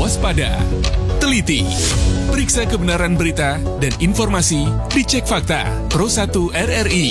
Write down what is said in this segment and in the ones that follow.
waspada, teliti, periksa kebenaran berita dan informasi di Cek Fakta Pro 1 RRI.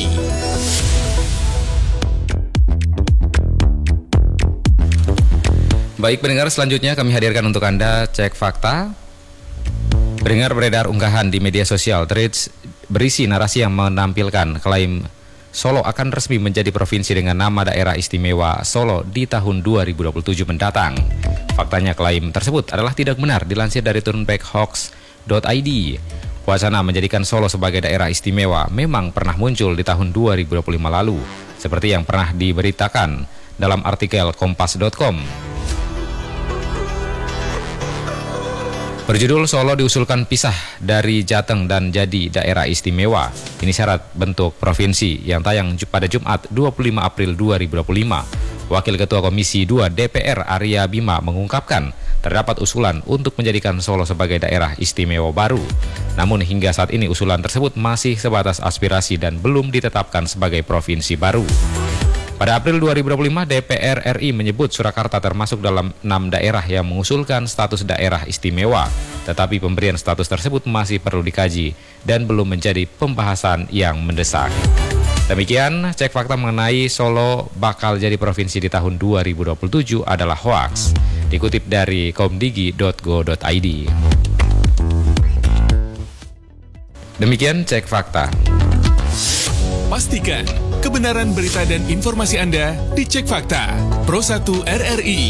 Baik pendengar, selanjutnya kami hadirkan untuk Anda Cek Fakta. Pendengar, beredar unggahan di media sosial threads berisi narasi yang menampilkan klaim Solo akan resmi menjadi provinsi dengan nama daerah istimewa Solo di tahun 2027 mendatang. Faktanya klaim tersebut adalah tidak benar, dilansir dari turnbackhoax.id. Wacana menjadikan Solo sebagai daerah istimewa memang pernah muncul di tahun 2025 lalu, seperti yang pernah diberitakan dalam artikel kompas.com. Berjudul Solo diusulkan pisah dari Jateng dan jadi daerah istimewa. Ini syarat bentuk provinsi yang tayang pada Jumat 25 April 2025. Wakil Ketua Komisi 2 DPR Arya Bima mengungkapkan terdapat usulan untuk menjadikan Solo sebagai daerah istimewa baru. Namun hingga saat ini usulan tersebut masih sebatas aspirasi dan belum ditetapkan sebagai provinsi baru. Pada April 2025, DPR RI menyebut Surakarta termasuk dalam 6 daerah yang mengusulkan status daerah istimewa. Tetapi pemberian status tersebut masih perlu dikaji dan belum menjadi pembahasan yang mendesak. Demikian, Cek Fakta mengenai Solo bakal jadi provinsi di tahun 2027 adalah hoaks. Dikutip dari komdigi.go.id. Demikian Cek Fakta. Pastikan kebenaran berita dan informasi Anda di Cek Fakta Pro 1 RRI.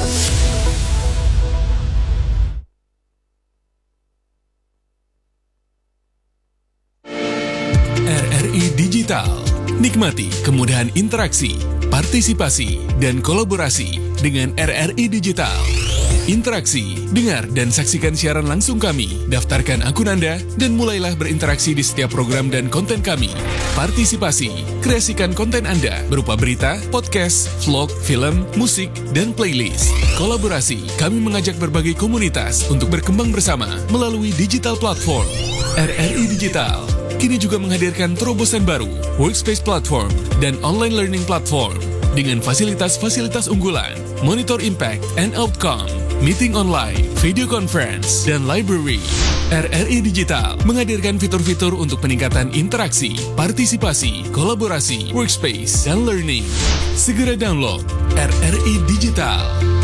RRI Digital. Nikmati kemudahan interaksi, partisipasi, dan kolaborasi dengan RRI Digital. Interaksi, dengar dan saksikan siaran langsung kami. Daftarkan akun Anda dan mulailah berinteraksi di setiap program dan konten kami. Partisipasi, kreasikan konten Anda berupa berita, podcast, vlog, film, musik, dan playlist. Kolaborasi, kami mengajak berbagai komunitas untuk berkembang bersama melalui digital platform. RRI Digital kini juga menghadirkan terobosan baru, workspace platform, dan online learning platform. Dengan fasilitas-fasilitas unggulan, monitor impact and outcome, meeting online, video conference, dan library. RRI Digital menghadirkan fitur-fitur untuk peningkatan interaksi, partisipasi, kolaborasi, workspace, dan learning. Segera download RRI Digital.